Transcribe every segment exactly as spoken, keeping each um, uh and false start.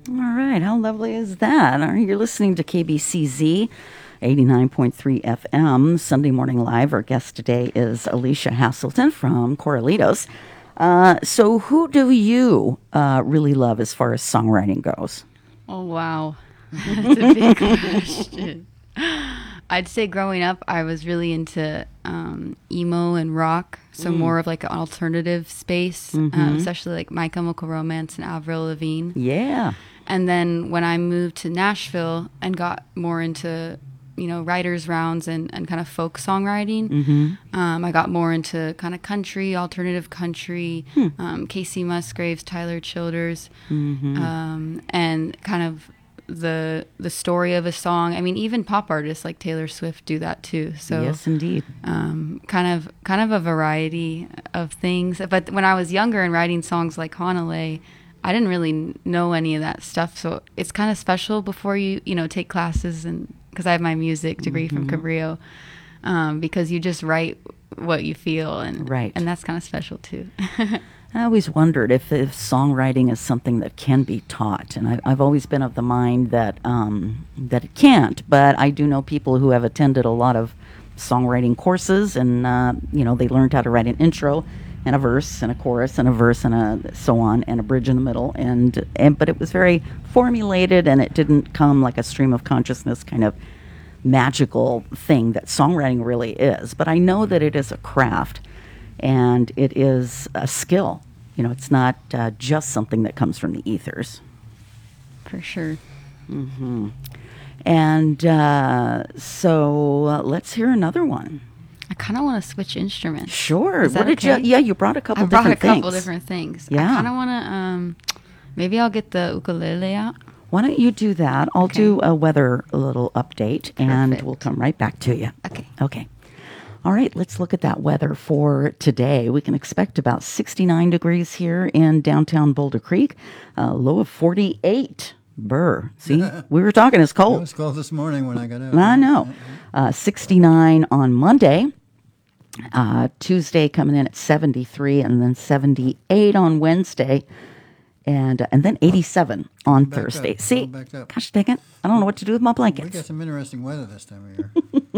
All right. How lovely is that? All right, you're listening to K B C Z. eighty-nine point three F M, Sunday Morning Live. Our guest today is Alicia Haselton from Corralitos. Uh, so who do you uh, really love as far as songwriting goes? Oh, wow. That's a big question. I'd say growing up, I was really into um, emo and rock, so mm. more of like an alternative space, mm-hmm. um, especially like My Chemical Romance and Avril Lavigne. Yeah. And then when I moved to Nashville and got more into, you know, writers' rounds and, and kind of folk songwriting, mm-hmm. um, I got more into kind of country, alternative country, hmm. um, Casey Musgraves, Tyler Childers, mm-hmm. um, and kind of the the story of a song. I mean, even pop artists like Taylor Swift do that too. So yes, indeed. Um, kind of kind of a variety of things. But when I was younger and writing songs like Hanalei, I didn't really know any of that stuff. So it's kind of special before you you know take classes, and because I have my music degree mm-hmm. from Cabrillo, um, because you just write what you feel, and right. and that's kind of special too. I always wondered if, if songwriting is something that can be taught, and I, I've always been of the mind that um, that it can't. But I do know people who have attended a lot of songwriting courses, and uh, you know they learned how to write an intro, and a verse, and a chorus, and a verse, and a so on, and a bridge in the middle, and and but it was very formulated, and it didn't come like a stream of consciousness kind of magical thing that songwriting really is. But I know that it is a craft. And it is a skill. You know, it's not uh, just something that comes from the ethers. For sure. Mm-hmm. And uh, so uh, let's hear another one. I kind of want to switch instruments. Sure. Is what that did okay? you? Yeah, you brought a couple I brought different things. a couple different things. Yeah. I kind of want to. Um, maybe I'll get the ukulele out. Why don't you do that? I'll okay. do a weather a little update, Perfect. And we'll come right back to you. Okay. Okay. All right, let's look at that weather for today. We can expect about sixty-nine degrees here in downtown Boulder Creek, a low of forty-eight. Burr. See, we were talking, it's cold. It was cold this morning when I got out. I know. Uh, sixty-nine on Monday. Uh, Tuesday coming in at seventy-three, and then seventy-eight on Wednesday. And uh, and then eighty-seven on Backed Thursday. Up. See, Up. gosh dang it, I don't know what to do with my blankets. We got some interesting weather this time of year.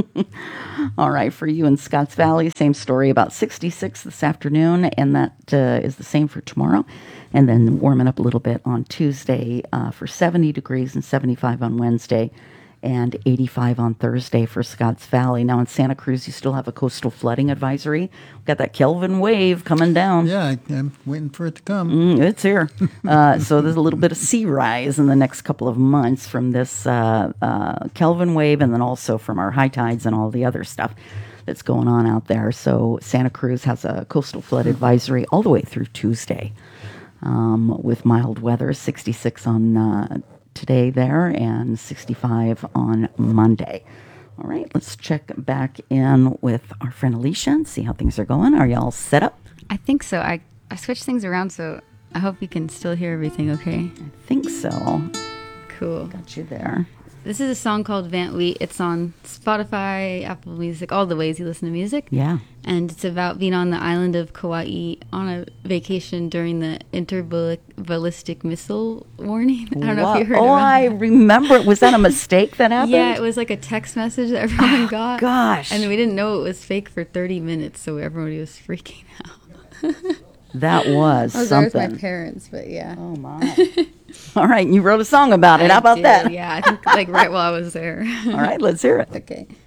All right, for you in Scotts Valley, same story, about sixty-six this afternoon, and that uh, is the same for tomorrow. And then warming up a little bit on Tuesday uh, for seventy degrees and seventy-five on Wednesday, and eighty-five on Thursday for Scotts Valley. Now in Santa Cruz, you still have a coastal flooding advisory. We've got that Kelvin wave coming down. Yeah, I, I'm waiting for it to come. Mm, it's here. uh, so there's a little bit of sea rise in the next couple of months from this uh, uh, Kelvin wave, and then also from our high tides and all the other stuff that's going on out there. So Santa Cruz has a coastal flood advisory all the way through Tuesday um, with mild weather, sixty-six on uh, today there, and sixty-five on Monday. All right, let's check back in with our friend Alicia and see how things are going. Are y'all set up? I think so. I, I switched things around, so I hope you can still hear everything okay. I think so. Cool. Got you there. This is a song called Van Wheat. It's on Spotify, Apple Music, all the ways you listen to music. Yeah. And it's about being on the island of Kauai on a vacation during the interballistic missile warning. I don't know if you heard oh, about I that. remember. Was that a mistake that happened? Yeah, it was like a text message that everyone oh, got. Gosh. And we didn't know it was fake for thirty minutes, so everybody was freaking out. That was I was something. there with my parents, but yeah. Oh, my. All right, you wrote a song about it. I How about did, that? Yeah, I think like right while I was there. All right, let's hear it. Okay.